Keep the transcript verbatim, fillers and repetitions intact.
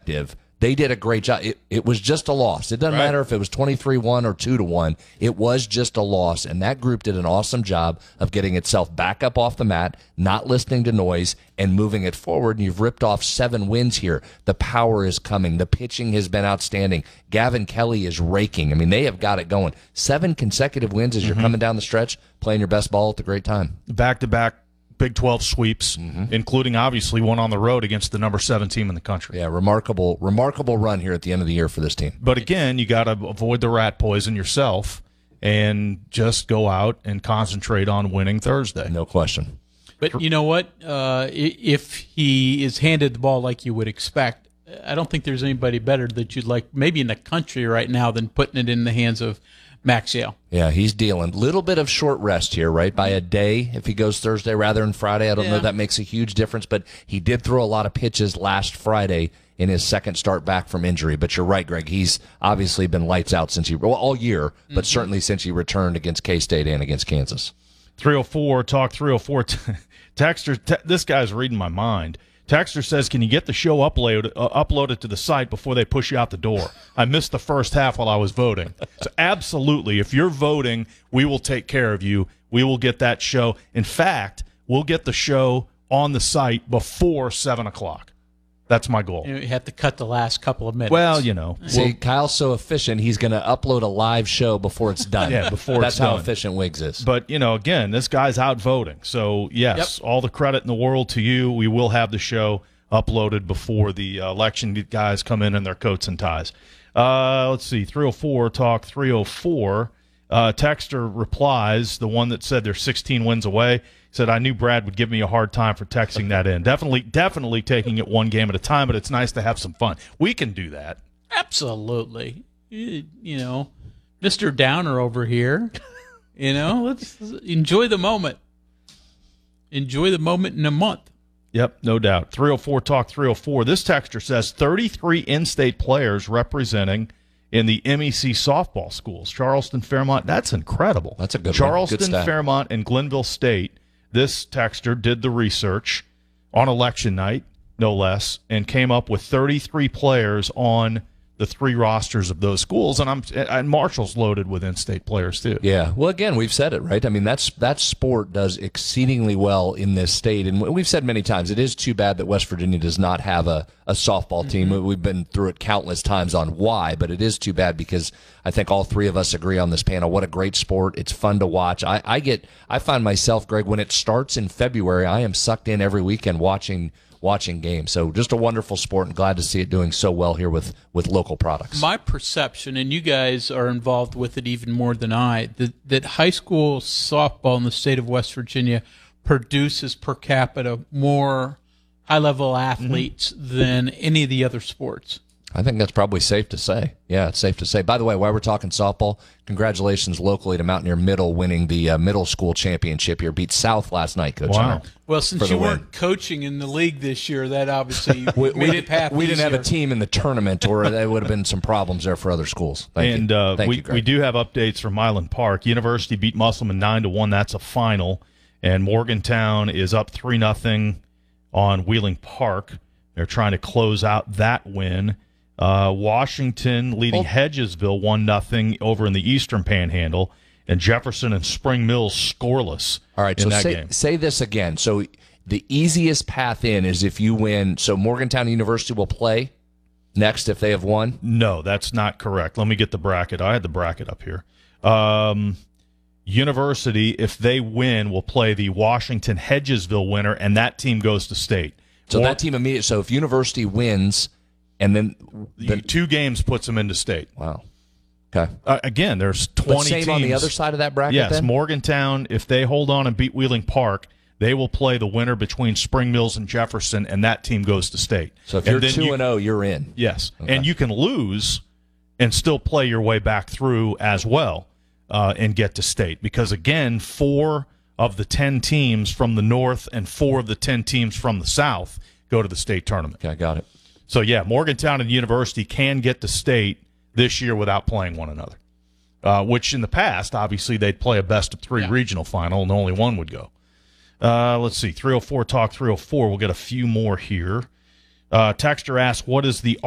perspective, they did a great job. It, it was just a loss. It doesn't Right. matter if it was twenty-three one or two to one. It was just a loss, and that group did an awesome job of getting itself back up off the mat, not listening to noise, and moving it forward. And you've ripped off seven wins here. The power is coming. The pitching has been outstanding. Gavin Kelly is raking. I mean, they have got it going. Seven consecutive wins as you're Mm-hmm. coming down the stretch, playing your best ball at the great time. Back-to-back Big twelve sweeps, Mm-hmm. including obviously one on the road against the number seven team in the country. Yeah, remarkable, remarkable run here at the end of the year for this team. But again, you got to avoid the rat poison yourself and just go out and concentrate on winning Thursday. No question. But you know what? Uh, i- if he is handed the ball like you would expect, I don't think there's anybody better that you'd like, maybe in the country right now, than putting it in the hands of Max Yale. Yeah, he's dealing. Little bit of short rest here, right? By a day, if he goes Thursday rather than Friday. I don't Yeah. know if that makes a huge difference, but he did throw a lot of pitches last Friday in his second start back from injury. But you're right, Greg. He's obviously been lights out since he, well, all year, but certainly since he returned against K-State and against Kansas. three oh four, talk three oh four. Texter, te- this guy's reading my mind. Texter says, can you get the show upload, uh, uploaded to the site before they push you out the door? I missed the first half while I was voting. So absolutely, if you're voting, we will take care of you. We will get that show. In fact, we'll get the show on the site before seven o'clock. That's my goal. You have to cut the last couple of minutes. Well, you know. See, Kyle's so efficient, he's going to upload a live show before it's done. Yeah, before That's it's how done. efficient Wiggs is. But, you know, again, this guy's out voting. So, yes, Yep. all the credit in the world to you. We will have the show uploaded before the uh, election guys come in in their coats and ties. Uh, let's see, three oh four, talk three oh four. Uh, Texter replies, the one that said they're sixteen wins away, said, I knew Brad would give me a hard time for texting that in. Definitely, definitely taking it one game at a time, but it's nice to have some fun. We can do that. absolutely. You, you know, Mister Downer over here. You know, let's enjoy the moment. Enjoy the moment in a month. Yep, no doubt. three oh four, talk three oh four. This texter says thirty-three in-state players representing in the M E C softball schools. Charleston, Fairmont, that's incredible. That's a good one. Charleston, Good stat. Fairmont, and Glenville State. This texter did the research on election night, no less, and came up with thirty-three players on the three rosters of those schools, and I'm and Marshall's loaded with in-state players too. Yeah. Well, again, we've said it, right? I mean, that's that sport does exceedingly well in this state. And we've said many times, it is too bad that West Virginia does not have a, a softball team. Mm-hmm. We've been through it countless times on why, but it is too bad because I think all three of us agree on this panel. What a great sport. It's fun to watch. I, I get, I find myself, Greg, when it starts in February, I am sucked in every weekend watching watching games. So just a wonderful sport and glad to see it doing so well here with, with local products. My perception, and you guys are involved with it even more than I, that, that high school softball in the state of West Virginia produces per capita more high-level athletes Mm-hmm. than any of the other sports. I think that's probably safe to say. Yeah, it's safe to say. By the way, while we're talking softball, congratulations locally to Mountaineer Middle winning the uh, middle school championship here. Beat South last night, Coach. Wow. Hunter. Well, For since the you win. weren't coaching in the league this year, that obviously We, made we, it path we didn't have a easier. team in the tournament, or there would have been some problems there for other schools. Thank and you. uh, Thank we you, Greg. we do have updates from Milan Park. University beat Musselman nine to one. That's a final, and Morgantown is up three nothing on Wheeling Park. They're trying to close out that win. Uh, Washington leading Oh. Hedgesville one nothing over in the Eastern Panhandle, and Jefferson and Spring Mills scoreless. All right, in so that say, game. say this again. So the easiest path in is if you win. So Morgantown University will play next if they have won. No, that's not correct. Let me get the bracket. I had the bracket up here. Um, University, if they win, will play the Washington Hedgesville winner, and that team goes to state. So Or- that team immediately. So if University wins, and then, then two games puts them into state. wow, okay. Uh, again, there's twenty But same teams. on the other side of that bracket. Yes, then? Morgantown, if they hold on and beat Wheeling Park, they will play the winner between Spring Mills and Jefferson, and that team goes to state. So if And you're then two you- and zero, you're in. Yes, Okay. and you can lose and still play your way back through as well uh, and get to state. Because, again, four of the ten teams from the north and four of the ten teams from the south go to the state tournament. Okay, got it. So, yeah, Morgantown and University can get to state this year without playing one another, uh, which in the past, obviously, they'd play a best-of-three Yeah. regional final, and only one would go. Uh, let's see, three oh four, talk three oh four. We'll get a few more here. Uh, Texter asks, what is the